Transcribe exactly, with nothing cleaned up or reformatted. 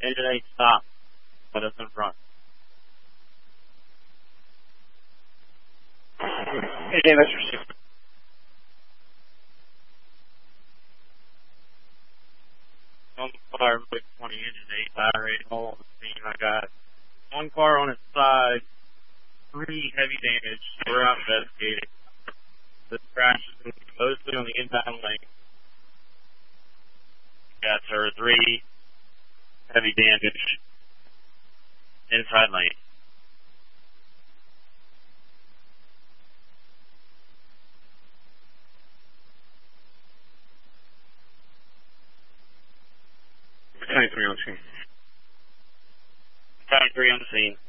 Engine eight, stop. Put us in front. Hey, Dave, that's received. On the fire, twenty engine eight, fire rate, all on the scene. I got one car on its side, three heavy damage. We're out investigating. This crash is mostly on the inbound lane. Got sir, three heavy damage inside lane. twenty-three on the scene. twenty-three on the scene.